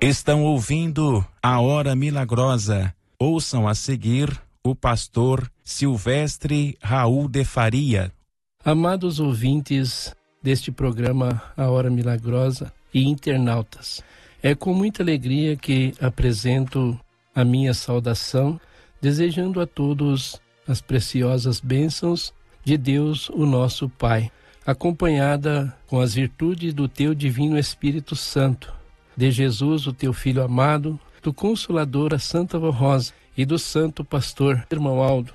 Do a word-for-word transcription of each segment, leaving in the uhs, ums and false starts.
Estão ouvindo a Hora Milagrosa. Ouçam a seguir o pastor Silvestre Raul de Faria. Amados ouvintes deste programa A Hora Milagrosa e internautas, é com muita alegria que apresento a minha saudação, desejando a todos as preciosas bênçãos de Deus, o nosso Pai, acompanhada com as virtudes do teu divino Espírito Santo, de Jesus, o teu Filho amado, do Consolador, a Santa Vó Rosa, e do Santo Pastor, irmão Aldo,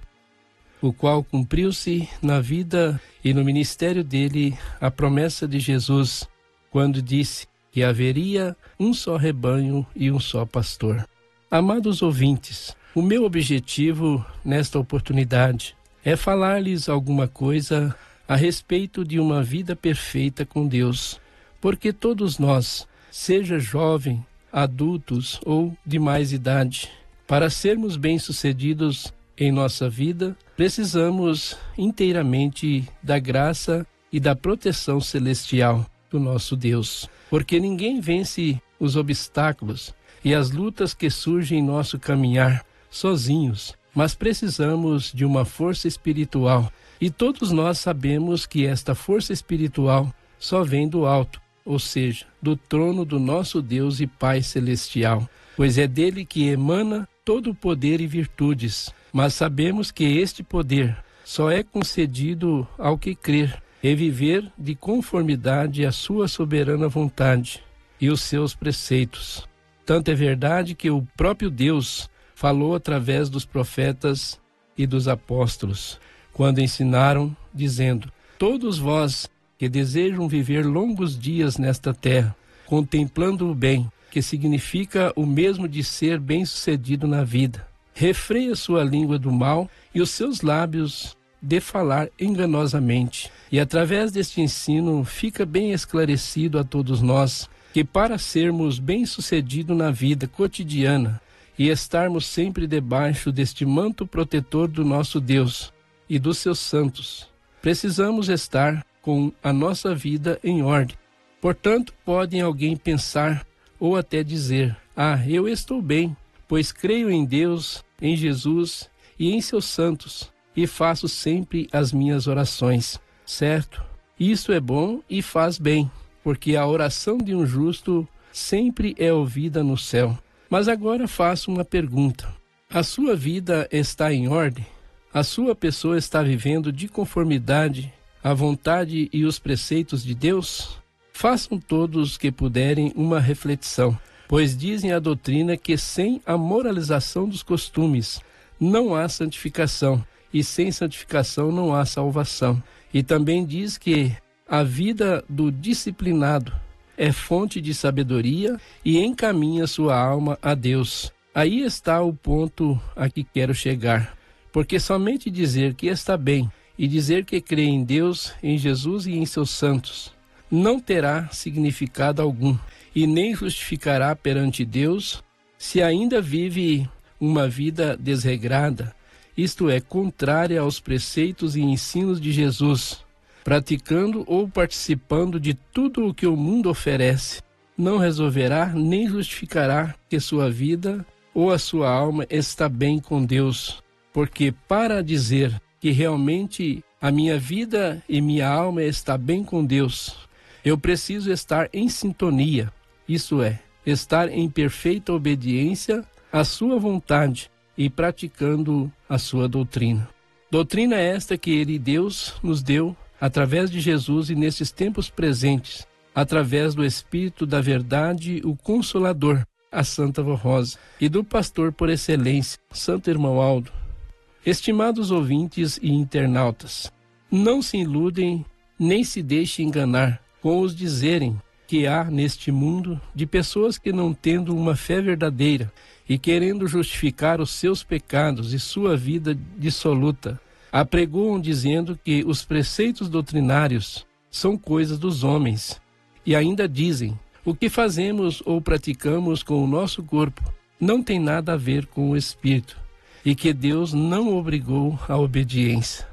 o qual cumpriu-se na vida e no ministério dele a promessa de Jesus, quando disse que haveria um só rebanho e um só pastor. Amados ouvintes, o meu objetivo nesta oportunidade é falar-lhes alguma coisa a respeito de uma vida perfeita com Deus, porque todos nós, seja jovem, adultos ou de mais idade, para sermos bem-sucedidos em nossa vida, precisamos inteiramente da graça e da proteção celestial do nosso Deus, porque ninguém vence os obstáculos e as lutas que surgem em nosso caminhar sozinhos, mas precisamos de uma força espiritual, e todos nós sabemos que esta força espiritual só vem do alto, ou seja, do trono do nosso Deus e Pai Celestial, pois é dele que emana todo o poder e virtudes, mas sabemos que este poder só é concedido ao que crer e viver de conformidade à sua soberana vontade e os seus preceitos. Tanto é verdade que o próprio Deus falou através dos profetas e dos apóstolos, quando ensinaram, dizendo: todos vós que desejam viver longos dias nesta terra, contemplando o bem, que significa o mesmo de ser bem-sucedido na vida, refreia sua língua do mal e os seus lábios de falar enganosamente. E através deste ensino fica bem esclarecido a todos nós que para sermos bem-sucedidos na vida cotidiana e estarmos sempre debaixo deste manto protetor do nosso Deus e dos seus santos, precisamos estar com a nossa vida em ordem. Portanto, pode alguém pensar ou até dizer: ah, eu estou bem, pois creio em Deus, em Jesus e em seus santos, e faço sempre as minhas orações. Certo? Isso é bom e faz bem, porque a oração de um justo sempre é ouvida no céu. Mas agora faço uma pergunta: a sua vida está em ordem? A sua pessoa está vivendo de conformidade à vontade e os preceitos de Deus? Façam todos que puderem uma reflexão, pois dizem a doutrina que sem a moralização dos costumes não há santificação, e sem santificação não há salvação. E também diz que a vida do disciplinado é fonte de sabedoria e encaminha sua alma a Deus. Aí está o ponto a que quero chegar, porque somente dizer que está bem e dizer que crê em Deus, em Jesus e em seus santos não terá significado algum e nem justificará perante Deus se ainda vive uma vida desregrada, isto é, contrária aos preceitos e ensinos de Jesus, praticando ou participando de tudo o que o mundo oferece. Não resolverá nem justificará que sua vida ou a sua alma está bem com Deus, porque para dizer que realmente a minha vida e minha alma está bem com Deus, eu preciso estar em sintonia, isso é, estar em perfeita obediência à sua vontade e praticando a sua doutrina. Doutrina esta que Ele, Deus, nos deu através de Jesus e nesses tempos presentes, através do Espírito da Verdade, o Consolador, a Santa Vó Rosa, e do pastor por excelência, Santo Irmão Aldo. Estimados ouvintes e internautas, não se iludem nem se deixem enganar com os dizerem que há neste mundo de pessoas que, não tendo uma fé verdadeira e querendo justificar os seus pecados e sua vida dissoluta, apregoam dizendo que os preceitos doutrinários são coisas dos homens, e ainda dizem: o que fazemos ou praticamos com o nosso corpo não tem nada a ver com o espírito, e que Deus não obrigou à obediência.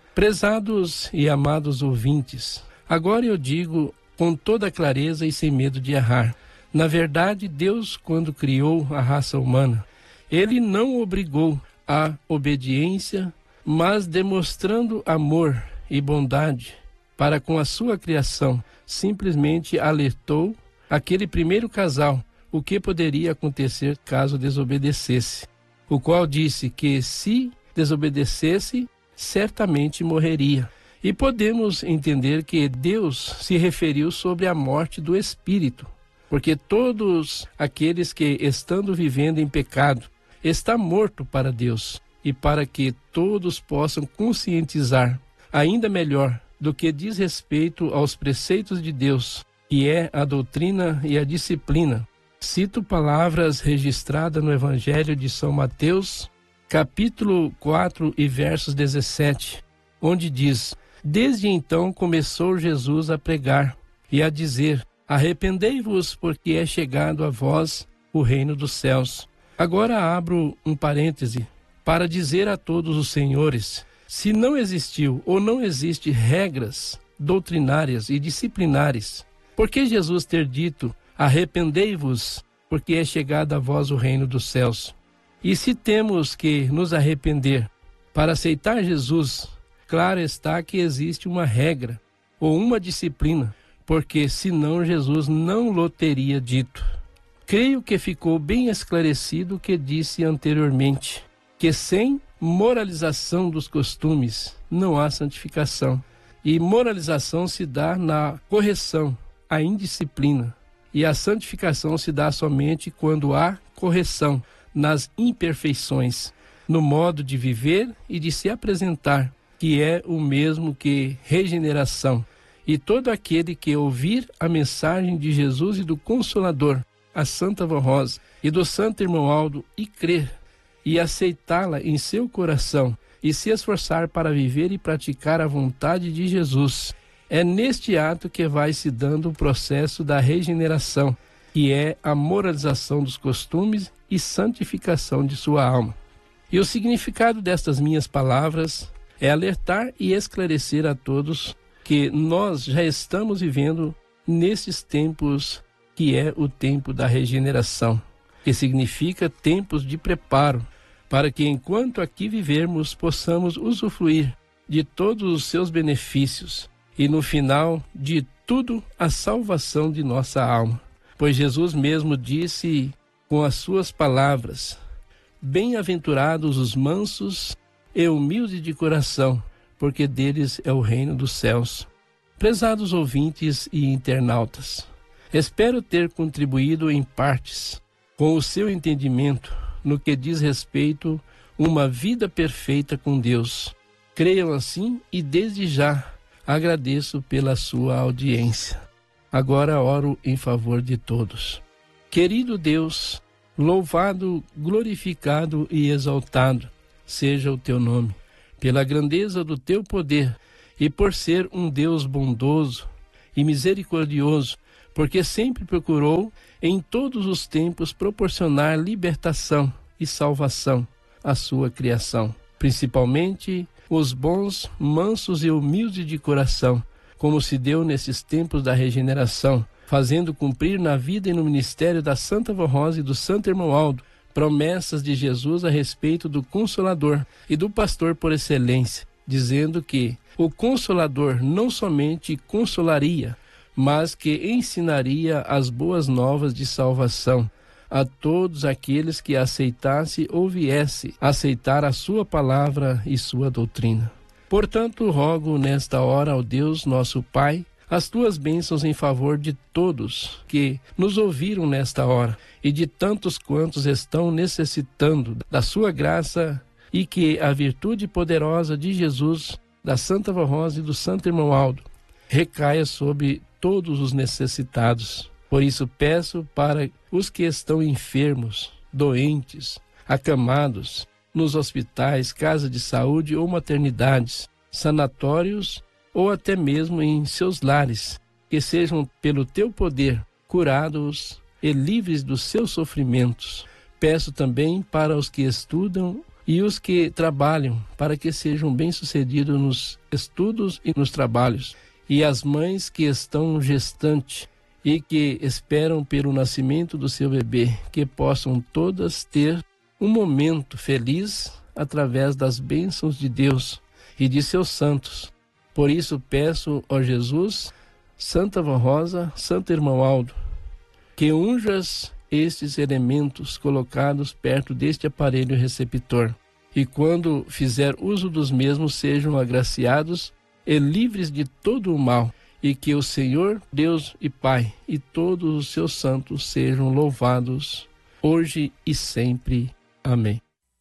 Prezados e amados ouvintes, agora eu digo com toda clareza e sem medo de errar: Na verdade, Deus, quando criou a raça humana, Ele não obrigou à obediência, mas demonstrando amor e bondade para com a sua criação, simplesmente alertou aquele primeiro casal o que poderia acontecer caso desobedecesse, o qual disse que se desobedecesse, certamente morreria. E podemos entender que Deus se referiu sobre a morte do espírito, porque todos aqueles que, estando vivendo em pecado, está morto para Deus, e para que todos possam conscientizar, ainda melhor, do que diz respeito aos preceitos de Deus, que é a doutrina e a disciplina. Cito palavras registradas no Evangelho de São Mateus, capítulo quatro e versos dezessete, onde diz: Desde então começou Jesus a pregar e a dizer: Arrependei-vos, porque é chegado a vós o reino dos céus. Agora abro um parêntese para dizer a todos os senhores: se não existiu ou não existe regras doutrinárias e disciplinares, por que Jesus ter dito: arrependei-vos, porque é chegado a vós o reino dos céus? E se temos que nos arrepender para aceitar Jesus, claro está que existe uma regra ou uma disciplina, porque senão Jesus não lhe teria dito. Creio que ficou bem esclarecido o que disse anteriormente, que sem moralização dos costumes não há santificação. E moralização se dá na correção, a indisciplina. E a santificação se dá somente quando há correção nas imperfeições, no modo de viver e de se apresentar, que é o mesmo que regeneração. E todo aquele que ouvir a mensagem de Jesus e do Consolador, a Santa Vó Rosa e do Santo Irmão Aldo, e crer, e aceitá-la em seu coração, e se esforçar para viver e praticar a vontade de Jesus, é neste ato que vai se dando o processo da regeneração, que é a moralização dos costumes e santificação de sua alma. E o significado destas minhas palavras é alertar e esclarecer a todos que nós já estamos vivendo nesses tempos, que é o tempo da regeneração, que significa tempos de preparo, para que enquanto aqui vivermos possamos usufruir de todos os seus benefícios e no final de tudo a salvação de nossa alma. Pois Jesus mesmo disse com as suas palavras: bem-aventurados os mansos e humildes de coração, porque deles é o reino dos céus. Prezados ouvintes e internautas, espero ter contribuído em partes com o seu entendimento no que diz respeito a uma vida perfeita com Deus. Creiam assim e desde já agradeço pela sua audiência. Agora oro em favor de todos. Querido Deus, louvado, glorificado e exaltado seja o teu nome, pela grandeza do teu poder e por ser um Deus bondoso e misericordioso, porque sempre procurou em todos os tempos proporcionar libertação e salvação à sua criação, principalmente os bons, mansos e humildes de coração, como se deu nesses tempos da regeneração, fazendo cumprir na vida e no ministério da Santa Vó Rosa e do Santo Irmão Aldo promessas de Jesus a respeito do Consolador e do pastor por excelência, dizendo que o Consolador não somente consolaria, mas que ensinaria as boas novas de salvação a todos aqueles que aceitasse ou viesse aceitar a sua palavra e sua doutrina. Portanto, rogo nesta hora ao Deus nosso Pai as tuas bênçãos em favor de todos que nos ouviram nesta hora e de tantos quantos estão necessitando da sua graça, e que a virtude poderosa de Jesus, da Santa Vó Rosa e do Santo Irmão Aldo recaia sobre todos os necessitados. Por isso peço para os que estão enfermos, doentes, acamados, nos hospitais, casas de saúde ou maternidades, sanatórios ou até mesmo em seus lares, que sejam pelo teu poder curados e livres dos seus sofrimentos. Peço também para os que estudam e os que trabalham, para que sejam bem-sucedidos nos estudos e nos trabalhos, e as mães que estão gestantes e que esperam pelo nascimento do seu bebê, que possam todas ter um momento feliz através das bênçãos de Deus e de seus santos. Por isso peço, ó Jesus, Santa Vó Rosa, Santo Irmão Aldo, que unjas estes elementos colocados perto deste aparelho receptor, e quando fizer uso dos mesmos sejam agraciados e livres de todo o mal, e que o Senhor, Deus e Pai, e todos os seus santos sejam louvados, hoje e sempre. Amém.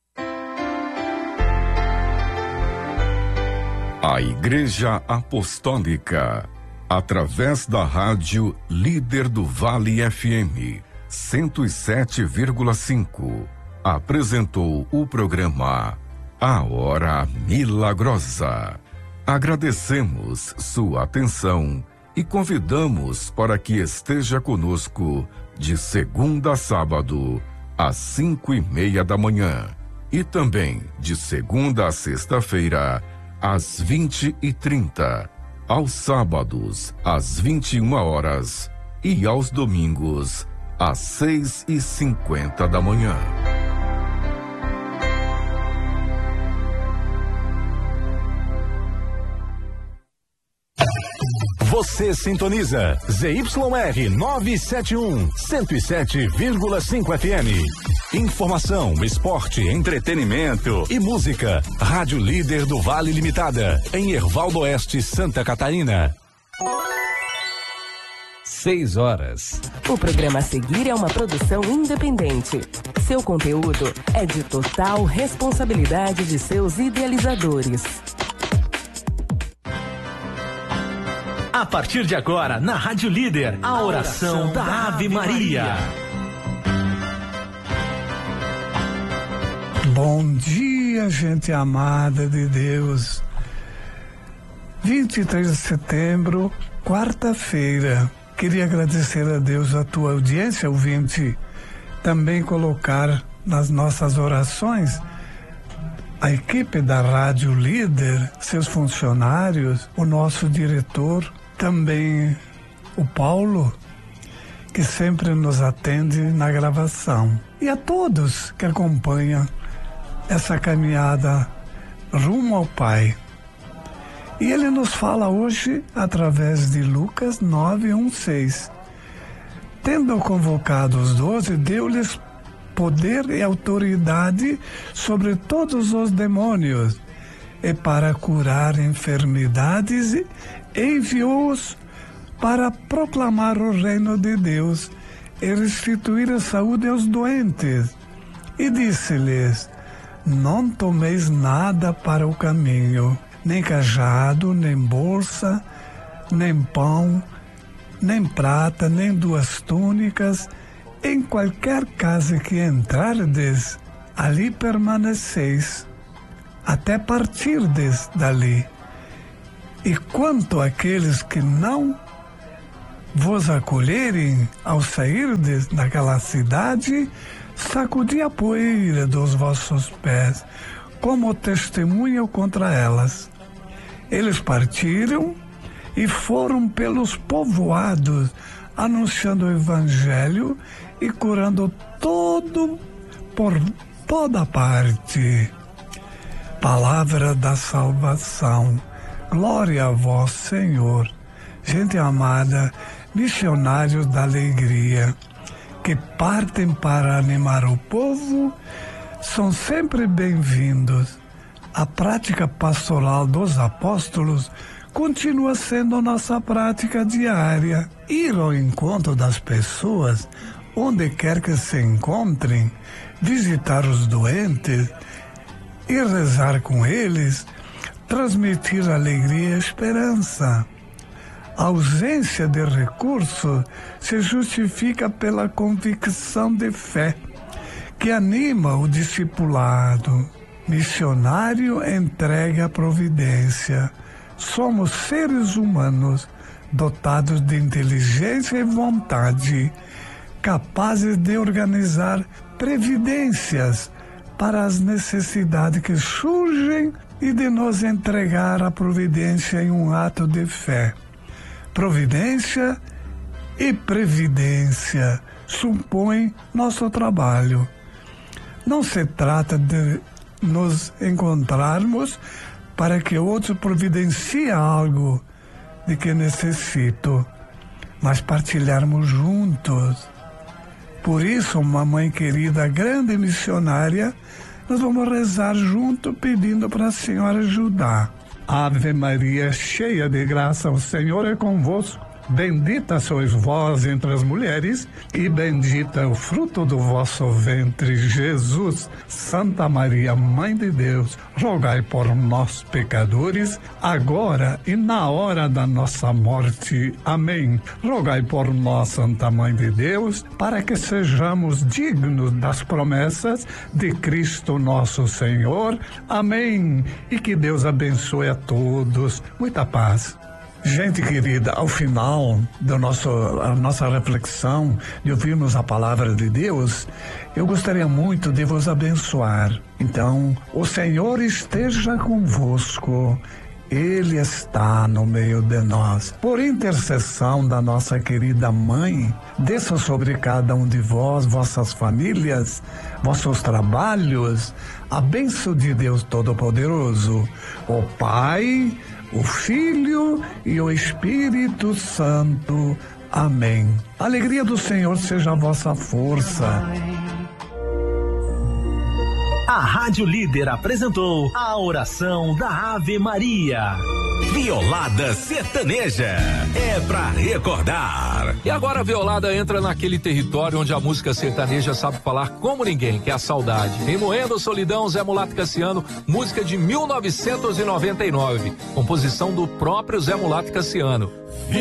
A Igreja Apostólica, através da rádio Líder do Vale F M cento e sete vírgula cinco, apresentou o programa A Hora Milagrosa. Agradecemos sua atenção e convidamos para que esteja conosco de segunda a sábado, às cinco e meia da manhã, e também de segunda a sexta-feira, às vinte e trinta, aos sábados, às vinte e uma horas e aos domingos, às seis e cinquenta da manhã. Você sintoniza Z Y R novecentos e setenta e um, cento e sete vírgula cinco F M. Informação, esporte, entretenimento e música. Rádio Líder do Vale Limitada, em Herval do Oeste, Santa Catarina. Seis horas. O programa a seguir é uma produção independente. Seu conteúdo é de total responsabilidade de seus idealizadores. A partir de agora, na Rádio Líder, a oração da Ave Maria. Bom dia, gente amada de Deus. vinte e três de setembro, quarta-feira. Queria agradecer a Deus a tua audiência, ouvinte. Também colocar nas nossas orações a equipe da Rádio Líder, seus funcionários, o nosso diretor, também o Paulo, que sempre nos atende na gravação. E a todos que acompanham essa caminhada rumo ao Pai. E ele nos fala hoje através de Lucas nove, um, seis. Tendo convocado os doze, deu-lhes poder e autoridade sobre todos os demônios, e para curar enfermidades, enviou-os para proclamar o reino de Deus e restituir a saúde aos doentes. E disse-lhes: não tomeis nada para o caminho, nem cajado, nem bolsa, nem pão, nem prata, nem duas túnicas. Em qualquer casa que entrardes, ali permaneceis, até partirdes dali. E quanto àqueles que não vos acolherem ao sairdes daquela cidade, sacudi a poeira dos vossos pés, como testemunho contra elas. Eles partiram e foram pelos povoados, anunciando o evangelho e curando todo, por toda parte. Palavra da salvação. Glória a vós, Senhor. Gente amada, missionários da alegria, que partem para animar o povo, são sempre bem-vindos. A prática pastoral dos apóstolos continua sendo nossa prática diária. Ir ao encontro das pessoas, onde quer que se encontrem, visitar os doentes e rezar com eles, transmitir alegria e esperança. A ausência de recursos se justifica pela convicção de fé, que anima o discipulado. Missionário entregue à providência. Somos seres humanos dotados de inteligência e vontade, capazes de organizar previdências para as necessidades que surgem e de nos entregar a providência em um ato de fé. Providência e previdência supõe nosso trabalho. Não se trata de nos encontrarmos para que outro providencie algo de que necessito, mas partilharmos juntos. Por isso, mamãe querida, grande missionária, nós vamos rezar junto pedindo para a Senhora ajudar. Ave Maria, cheia de graça, o Senhor é convosco. Bendita sois vós entre as mulheres, e bendito é o fruto do vosso ventre, Jesus. Santa Maria, Mãe de Deus, rogai por nós, pecadores, agora e na hora da nossa morte. Amém. Rogai por nós, Santa Mãe de Deus, para que sejamos dignos das promessas de Cristo nosso Senhor. Amém. E que Deus abençoe a todos. Muita paz. Gente querida, ao final da nosso, a nossa reflexão, de ouvirmos a palavra de Deus, eu gostaria muito de vos abençoar. Então, o Senhor esteja convosco, Ele está no meio de nós. Por intercessão da nossa querida Mãe, desça sobre cada um de vós, vossas famílias, vossos trabalhos, a bênção de Deus Todo-Poderoso, o Pai, o Filho e o Espírito Santo. Amém. A alegria do Senhor seja a vossa força. A Rádio Líder apresentou a oração da Ave Maria. Violada Sertaneja, é pra recordar. E agora a Violada entra naquele território onde a música sertaneja sabe falar como ninguém, que é a saudade. Remoendo a Solidão, Zé Mulato Cassiano, música de mil novecentos e noventa e nove, composição do próprio Zé Mulato Cassiano.